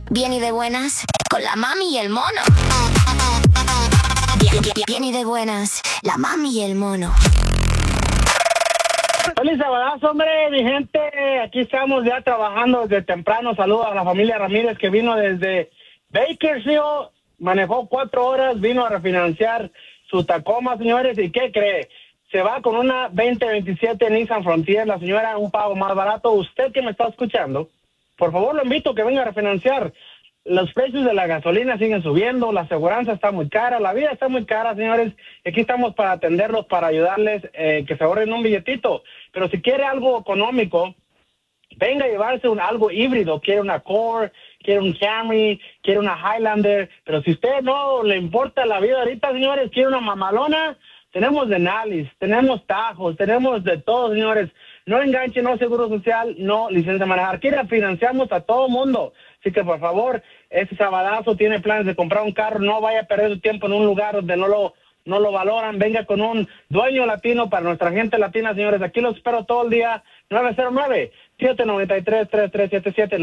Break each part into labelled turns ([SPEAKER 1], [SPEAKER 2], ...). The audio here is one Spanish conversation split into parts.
[SPEAKER 1] Bien y de buenas, con la mami y el mono. Bien y de buenas, la mami y el mono.
[SPEAKER 2] Feliz sabadazo, hombre, mi gente. Aquí estamos ya trabajando desde temprano. Saludos a la familia Ramírez que vino desde Bakersfield. Manejó 4 horas, vino a refinanciar su Tacoma, señores. ¿Y qué cree? Se va con una 2027 Nissan Frontier. La señora, un pago más barato. Usted que me está escuchando, por favor lo invito a que venga a refinanciar. Los precios de la gasolina siguen subiendo, la aseguranza está muy cara, la vida está muy cara, señores. Aquí estamos para atenderlos, para ayudarles, que se ahorren un billetito. Pero si quiere algo económico, venga a llevarse algo híbrido. Quiere una Core, quiere un Camry, quiere una Highlander. Pero si usted no le importa la vida ahorita, señores, quiere una mamalona, tenemos Denali, tenemos Tajos, tenemos de todo, señores. No enganche, no seguro social, no licencia de manejar. Aquí financiamos a todo mundo. Así que, por favor, este sabadazo tiene planes de comprar un carro. No vaya a perder su tiempo en un lugar donde no lo valoran. Venga con un dueño latino para nuestra gente latina, señores. Aquí los espero todo el día. 909-793-3377.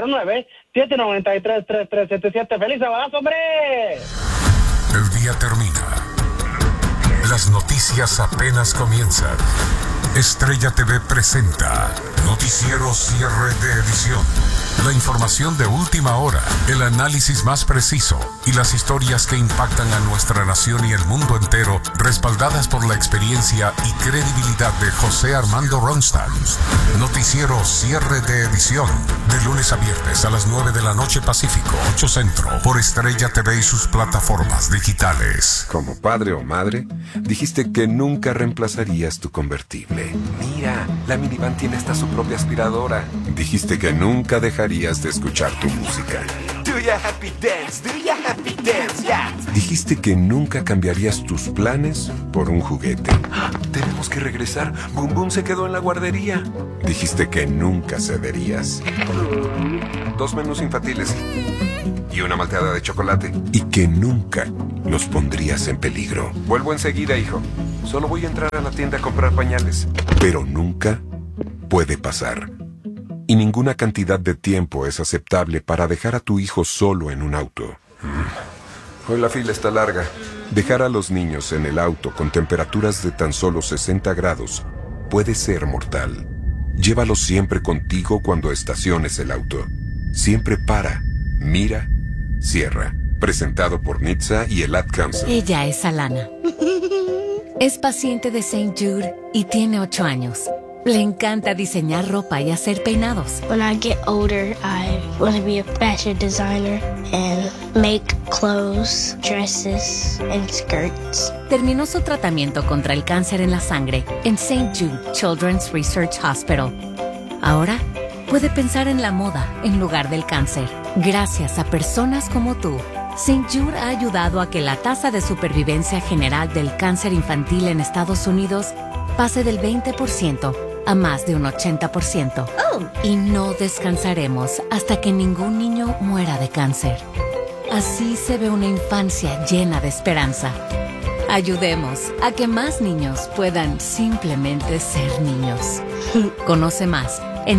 [SPEAKER 2] 909-793-3377. ¡Feliz sabadazo, hombre!
[SPEAKER 3] El día termina. Las noticias apenas comienzan. Estrella TV presenta Noticiero Cierre de Edición. La información de última hora, el análisis más preciso y las historias que impactan a nuestra nación y el mundo entero, respaldadas por la experiencia y credibilidad de José Armando Ronstadt. Noticiero Cierre de Edición, de lunes a viernes a las 9 de la noche Pacífico, 8 Centro, por Estrella TV y sus plataformas digitales.
[SPEAKER 4] Como padre o madre, dijiste que nunca reemplazarías tu convertible. Mira, la minivan tiene hasta su propia aspiradora. Dijiste que nunca dejarías de escuchar tu música.
[SPEAKER 5] Do ya happy dance, yeah.
[SPEAKER 4] Dijiste que nunca cambiarías tus planes por un juguete.
[SPEAKER 5] Tenemos que regresar. Boom Boom se quedó en la guardería.
[SPEAKER 4] Dijiste que nunca cederías. 2 menús infantiles y una malteada de chocolate. Y que nunca los pondrías en peligro.
[SPEAKER 5] Vuelvo enseguida, hijo. Solo voy a entrar a la tienda a comprar pañales.
[SPEAKER 4] Pero nunca puede pasar. Y ninguna cantidad de tiempo es aceptable para dejar a tu hijo solo en un auto.
[SPEAKER 5] Hoy la fila está larga.
[SPEAKER 4] Dejar a los niños en el auto con temperaturas de tan solo 60 grados puede ser mortal. Llévalos siempre contigo cuando estaciones el auto. Siempre para, mira, cierra. Presentado por NHTSA y el Ad Council.
[SPEAKER 6] Ella es Alana. Es paciente de St. Jude y tiene 8 años. Le encanta diseñar ropa y hacer peinados.
[SPEAKER 7] When I get older, I want to be a fashion designer and make clothes, dresses, and skirts.
[SPEAKER 6] Terminó su tratamiento contra el cáncer en la sangre en St. Jude Children's Research Hospital. Ahora puede pensar en la moda en lugar del cáncer. Gracias a personas como tú, St. Jude ha ayudado a que la tasa de supervivencia general del cáncer infantil en Estados Unidos pase del 20% a más de un 80%. Y no descansaremos hasta que ningún niño muera de cáncer. Así se ve una infancia llena de esperanza. Ayudemos a que más niños puedan simplemente ser niños. Conoce más en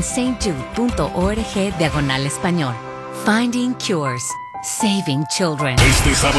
[SPEAKER 6] stjude.org/español. Finding Cures, Saving Children.
[SPEAKER 3] Este sábado